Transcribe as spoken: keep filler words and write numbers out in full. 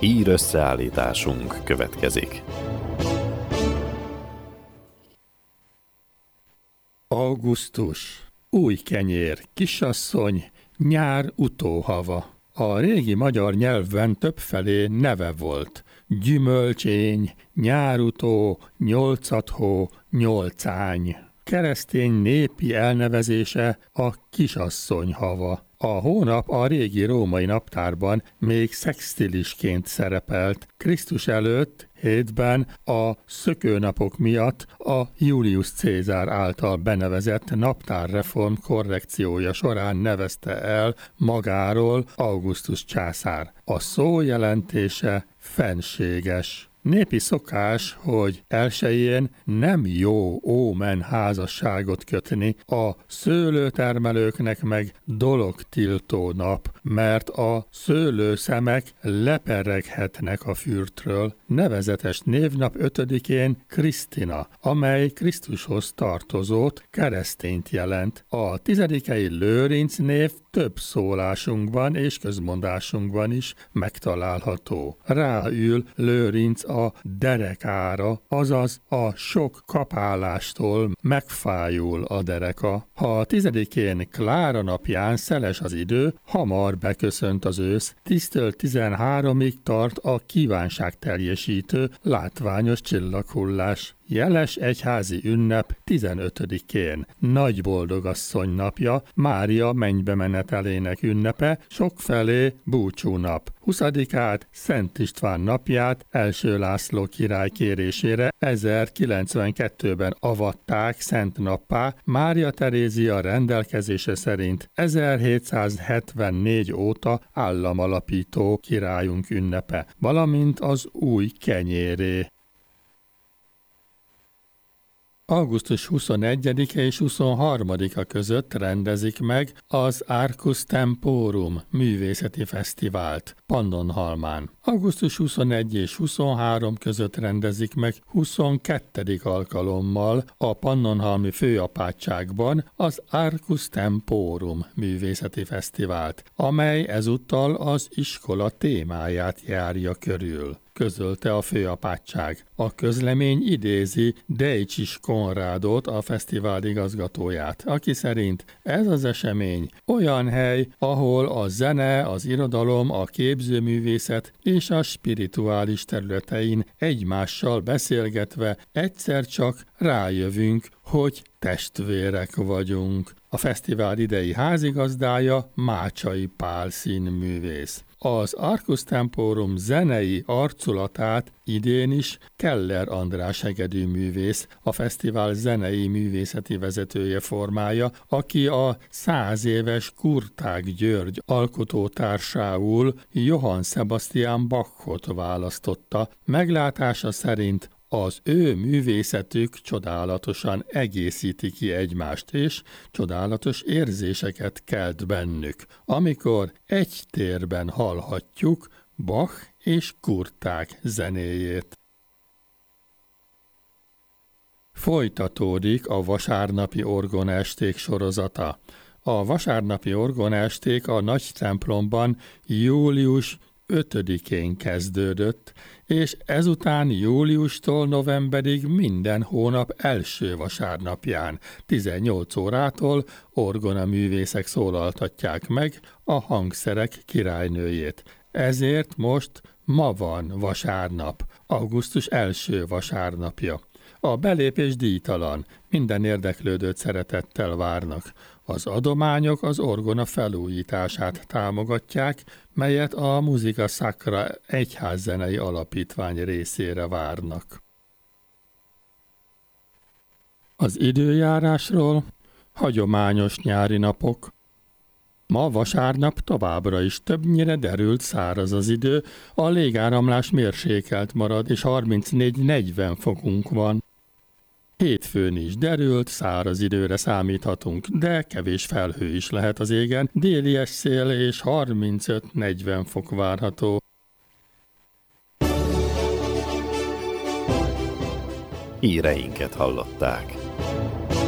Hír összeállításunk következik. Augusztus. Új kenyér, kisasszony, nyár utóhava. A régi magyar nyelvben többfelé neve volt. Gyümölcsény, nyárutó, nyolcadhó, nyolcány. Keresztény népi elnevezése a kisasszony hava. A hónap a régi római naptárban még szextilisként szerepelt. Krisztus előtt hétben a szökőnapok miatt a Julius Cézár által benevezett naptárreform korrekciója során nevezte el magáról Augustus császár. A szó jelentése fenséges. Népi szokás, hogy elsején nem jó ómen házasságot kötni, a szőlőtermelőknek meg dologtiltó nap, mert a szőlőszemek lepereghetnek a fürtről. Nevezetes névnap ötödikén Krisztina, amely Krisztushoz tartozót, keresztényt jelent. A tizedikei Lőrinc név több szólásunkban és közmondásunkban is megtalálható. Ráül Lőrinc a derekára, azaz a sok kapálástól megfájul a dereka. Ha a tizedikén Klára napján szeles az idő, hamar beköszönt az ősz, tíztől tizenháromig tart a kívánságteljesítő, látványos csillaghullás. Jeles egyházi ünnep tizenötödikén, Nagy Boldogasszony napja, Mária mennybe menetelének ünnepe, sokfelé búcsúnap. huszadikát Szent István napját első László király kérésére ezerkilencvenkettőben avatták szent nappá, Mária Terézia rendelkezése szerint ezerhétszázhetvennégy óta államalapító királyunk ünnepe, valamint az új kenyéré. augusztus huszonegyedike és huszonharmadika között rendezik meg az Arcus Temporum művészeti fesztivált Pannonhalmán. augusztus huszonegyedike és huszonharmadika között rendezik meg huszonkettedik alkalommal a Pannonhalmi főapátságban az Arcus Temporum művészeti fesztivált, amely ezúttal az iskola témáját járja körül, közölte a főapátság. A közlemény idézi Dejcsis Konrádot, a fesztivál igazgatóját, aki szerint ez az esemény olyan hely, ahol a zene, az irodalom, a képzőművészet és a spirituális területein egymással beszélgetve egyszer csak rájövünk, hogy testvérek vagyunk. A fesztivál idei házigazdája Mácsai Pál színművész. Az Arcus Temporum zenei arculatát idén is Keller András hegedű művész, a fesztivál zenei művészeti vezetője formálja, aki a száz éves Kurtág György alkotótársául Johann Sebastian Bachot választotta. Meglátása szerint az ő művészetük csodálatosan egészíti ki egymást, és csodálatos érzéseket kelt bennük, amikor egy térben hallhatjuk Bach és Kurtág zenéjét. Folytatódik a vasárnapi orgonaesték sorozata. A vasárnapi orgonaesték a nagy templomban július ötödikén kezdődött, és ezután júliustól novemberig minden hónap első vasárnapján, tizennyolc órától orgonaművészek szólaltatják meg a hangszerek királynőjét. Ezért most ma van vasárnap, augusztus első vasárnapja. A belépés díjtalan, minden érdeklődőt szeretettel várnak. Az adományok az orgona felújítását támogatják, melyet a Musica Sacra egyházzenei alapítvány részére várnak. Az időjárásról: hagyományos nyári napok. Ma vasárnap továbbra is többnyire derült száraz az idő, a légáramlás mérsékelt marad, és harmincnégy-negyven fokunk van. Hétfőn is derült, száraz időre számíthatunk, de kevés felhő is lehet az égen, déli szél és harmincöt-negyven fok várható. Híreinket hallották.